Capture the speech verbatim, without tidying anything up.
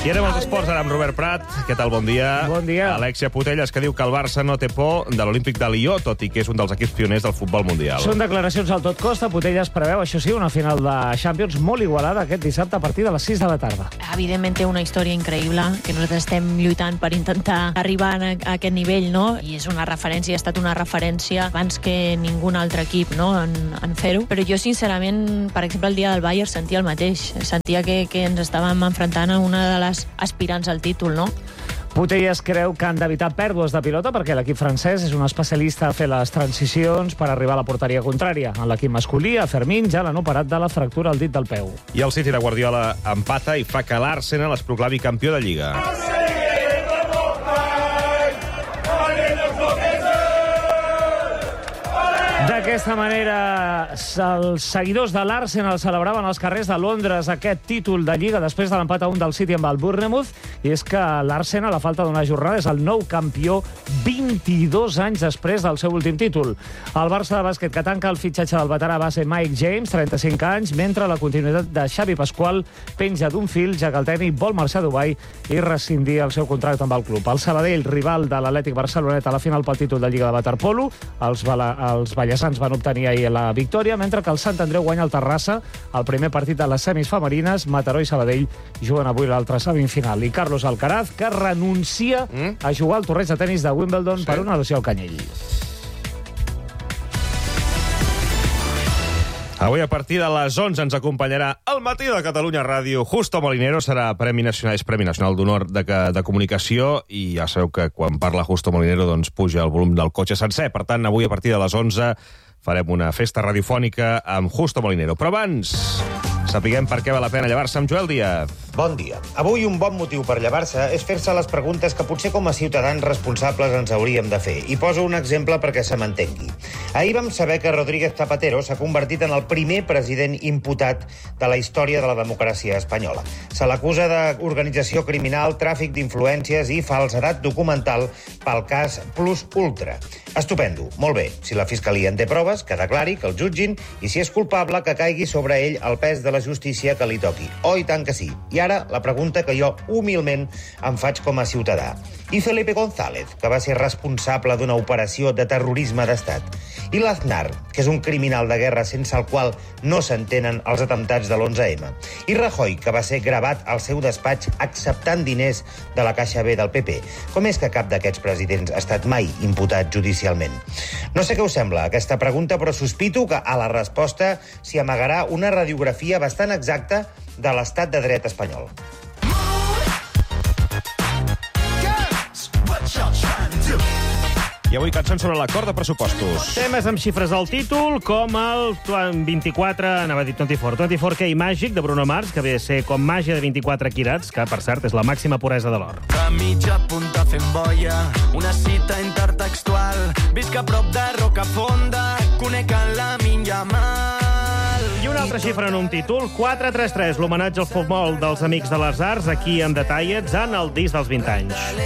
I anem als esports, ara amb Robert Prat. Què tal, bon dia? Bon dia. Alexia Putellas, que diu que el Barça no té por de l'Olímpic de Lió, tot i que és un dels equips pioners del futbol mundial. Són declaracions al tot costa. Putellas preveu, això sí, una final de Champions molt igualada aquest dissabte a partir de les sis de la tarda. Evidentment té una història increïble, que nosaltres estem lluitant per intentar arribar a aquest nivell, no? I és una referència, ha estat una referència abans que ningú altre equip, no?, en, en fer-ho. Però jo, sincerament, per exemple, el dia del Bayern sentia el mateix. Sentia que, que ens estàvem enfrontant a una de les aspirants al títol, no? Putellas creu que han d'evitar pèrdues de pilota perquè l'equip francès és un especialista a fer les transicions per arribar a la porteria contrària. En l'equip masculí, a Fermín ja l'han operat de la fractura al dit del peu. I el City de Guardiola empata i fa que l'Arsenal es proclami campió de Lliga. D'aquesta manera, els seguidors de l'Arsenal celebraven als carrers de Londres aquest títol de Lliga després de l'empat a un del City amb el Bournemouth, i és que l'Arsenal, a falta d'una jornada, és el nou campió vint-i-dos anys després del seu últim títol. El Barça de bàsquet, que tanca el fitxatge del veterà base Mike James, trenta-cinc anys, mentre la continuïtat de Xavi Pasqual penja d'un fil, ja que el tècnic vol marxar a Dubai i rescindir el seu contracte amb el club. El Sabadell, rival de l'Atlètic Barcelonet a la final pel títol de Lliga de waterpolo, els, bala, els ballesans van obtenir ahir la victòria, mentre que el Sant Andreu guanya el Terrassa, el primer partit de les semis femenines. Mataró i Sabadell juguen avui l'altra semifinal. I Carlos Alcaraz, que renuncia mm? a jugar al torneig de tenis de Wimbledon sí. per una lesió al canyell. Avui, a partir de les onze, ens acompanyarà al matí de Catalunya Ràdio. Justo Molinero serà Premi Nacional, és Premi Nacional d'Honor de, de Comunicació, i ja sabeu que quan parla Justo Molinero doncs puja el volum del cotxe sencer. Per tant, avui, a partir de les onze, farem una festa radiofònica amb Justo Molinero. Però abans, sapiguem per què val la pena llevar-se amb Joel Díaz. Bon dia. Avui un bon motiu per llevar-se és fer-se les preguntes que potser com a ciutadans responsables ens hauríem de fer. I poso un exemple perquè se m'entengui. Ahir vam saber que Rodríguez Zapatero s'ha convertit en el primer president imputat de la història de la democràcia espanyola. Se l'acusa d'organització criminal, tràfic d'influències i falsedat documental pel cas Plus Ultra. Estupendo, molt bé. Si la Fiscalia en té proves, que declari, que el jutgin, i si és culpable, que caigui sobre ell el pes de la justícia que li toqui. Oh, i tant que sí. I ara, la pregunta que jo humilment em faig com a ciutadà. I Felipe González, que va ser responsable d'una operació de terrorisme d'estat? I l'Aznar, que és un criminal de guerra sense el qual no s'entenen els atemptats de l'onze eme? I Rajoy, que va ser gravat al seu despatx acceptant diners de la Caixa B del Pe Pe? Com és que cap d'aquests presidents ha estat mai imputat judicialment? No sé què us sembla aquesta pregunta, però sospito que a la resposta s'hi amagarà una radiografia bastant exacta de l'estat de dret espanyol. I avui cançons sobre l'acord de pressupostos. Temes amb xifres al títol, com el vint-i-quatre, anava a dir vint-i-quatre, vint-i-quatre K Màgic de Bruno Mars, que ve a ser com màgia de vint-i-quatre quirats, que, per cert, és la màxima puresa de l'or. A mitja punta fent boia, una cita intertextual, visc a prop de Rocafonda, conec en la Minya Mal. I una altra xifra en un títol, quatre tres tres, l'homenatge al futbol dels Amics de les Arts, aquí en Detallets, en el disc dels vint anys.